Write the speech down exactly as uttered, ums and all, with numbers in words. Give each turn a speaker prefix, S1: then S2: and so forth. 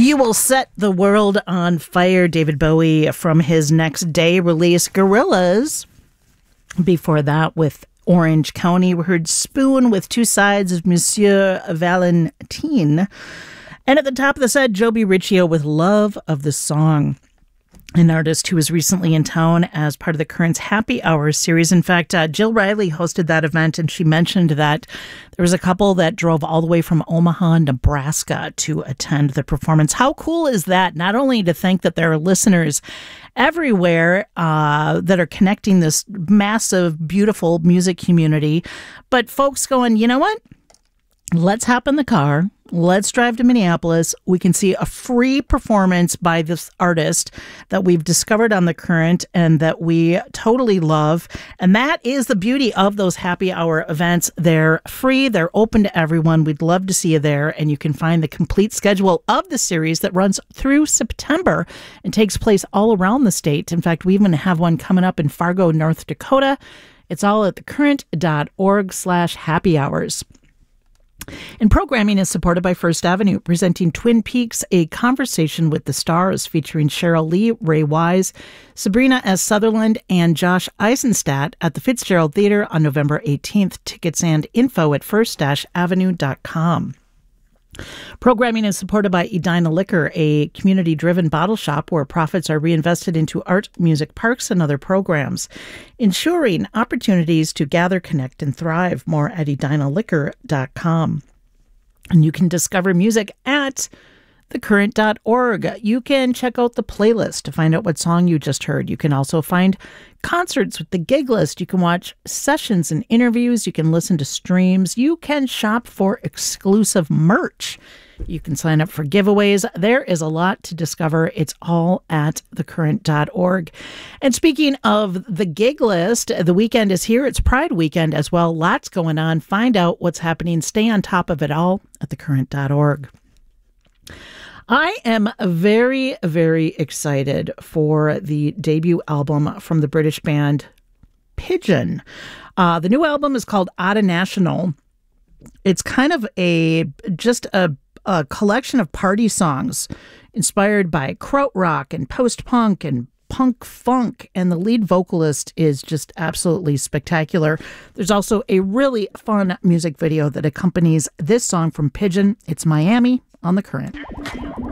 S1: You Will Set the World on Fire, David Bowie, from his next day release, Gorillaz. Before that, with Orange County, we heard Spoon with Two Sides of Monsieur Valentine. And at the top of the set, Joby Riccio with Love of the Song, an artist who was recently in town as part of the Currents Happy Hour series. In fact, uh, Jill Riley hosted that event, and she mentioned that there was a couple that drove all the way from Omaha, Nebraska to attend the performance. How cool is that? Not only to think that there are listeners everywhere uh, that are connecting this massive, beautiful music community, but folks going, you know what? Let's hop in the car. Let's drive to Minneapolis. We can see a free performance by this artist that we've discovered on The Current and that we totally love. And that is the beauty of those happy hour events. They're free. They're open to everyone. We'd love to see you there. And you can find the complete schedule of the series that runs through September and takes place all around the state. In fact, we even have one coming up in Fargo, North Dakota. It's all at thecurrent.org slash happy hours. And programming is supported by First Avenue, presenting Twin Peaks, A Conversation with the Stars, featuring Cheryl Lee, Ray Wise, Sabrina S. Sutherland, and Josh Eisenstadt at the Fitzgerald Theater on November eighteenth. Tickets and info at first avenue dot com. Programming is supported by Edina Liquor, a community-driven bottle shop where profits are reinvested into art, music, parks, and other programs, ensuring opportunities to gather, connect, and thrive. More at edina liquor dot com. And you can discover music at the current dot org. You can check out the playlist to find out what song you just heard. You can also find concerts with the gig list. You can watch sessions and interviews. You can listen to streams. You can shop for exclusive merch. You can sign up for giveaways. There is a lot to discover. It's all at the current dot org. And speaking of the gig list, the weekend is here. It's Pride weekend as well. Lots going on. Find out what's happening. Stay on top of it all at the current dot org. I am very, very excited for the debut album from the British band Pigeon. Uh, the new album is called Otta National. It's kind of a just a, a collection of party songs inspired by krautrock and post-punk and punk funk, and the lead vocalist is just absolutely spectacular. There's also a really fun music video that accompanies this song from Pigeon. It's Miami on The Current.